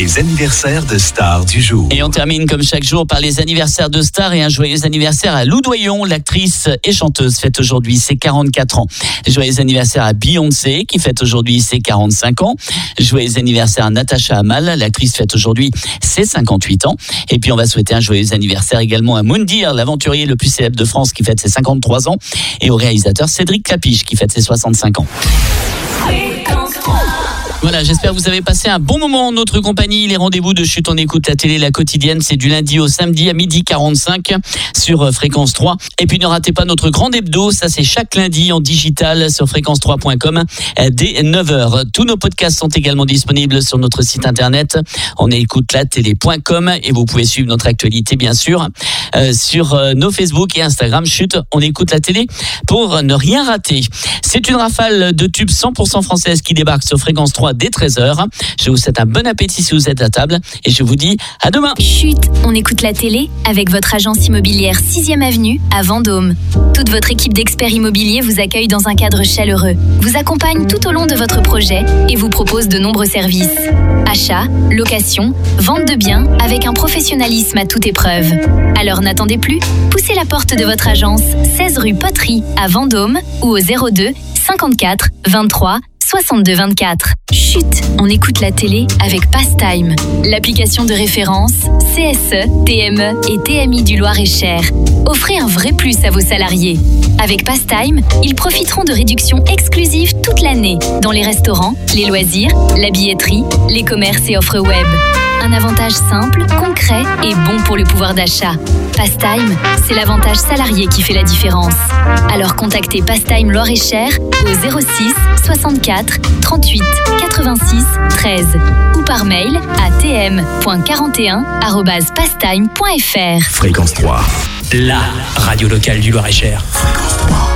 Les anniversaires de stars du jour. Et on termine comme chaque jour par les anniversaires de stars et un joyeux anniversaire à Lou Doyon, l'actrice et chanteuse fête aujourd'hui ses 44 ans. Joyeux anniversaire à Beyoncé qui fête aujourd'hui ses 45 ans. Joyeux anniversaire à Natasha Amal, l'actrice fête aujourd'hui ses 58 ans. Et puis on va souhaiter un joyeux anniversaire également à Moundir, l'aventurier le plus célèbre de France qui fête ses 53 ans. Et au réalisateur Cédric Clapiche qui fête ses 65 ans. Voilà, j'espère que vous avez passé un bon moment en notre compagnie. Les rendez-vous de Chut, on écoute la télé, la quotidienne, c'est du lundi au samedi à 12h45 sur Fréquence 3. Et puis ne ratez pas notre grand hebdo, ça c'est chaque lundi en digital sur fréquence3.com dès 9h. Tous nos podcasts sont également disponibles sur notre site internet on écoute la télé.com et vous pouvez suivre notre actualité bien sûr sur nos Facebook et Instagram Chut, on écoute la télé pour ne rien rater. C'est une rafale de tubes 100% françaises qui débarque sur Fréquence 3 dès 13h. Je vous souhaite un bon appétit si vous êtes à table et je vous dis à demain. Chut, on écoute la télé avec votre agence immobilière 6e Avenue à Vendôme. Toute votre équipe d'experts immobiliers vous accueille dans un cadre chaleureux, vous accompagne tout au long de votre projet et vous propose de nombreux services. Achat, location, vente de biens avec un professionnalisme à toute épreuve. Alors n'attendez plus, poussez la porte de votre agence 16 rue Poterie à Vendôme ou au 02 54 23 62 24. Chut, on écoute la télé avec Pastime, l'application de référence CSE, TME et TMI du Loir-et-Cher. Offrez un vrai plus à vos salariés. Avec Pastime, ils profiteront de réductions exclusives toute l'année dans les restaurants, les loisirs, la billetterie, les commerces et offres web. Un avantage simple, concret et bon pour le pouvoir d'achat. Pastime, c'est l'avantage salarié qui fait la différence. Alors contactez Pastime Loir-et-Cher au 06 64 38 86 13 ou par mail à tm.41@pastime.fr. Fréquence 3, la radio locale du Loir-et-Cher. Fréquence 3.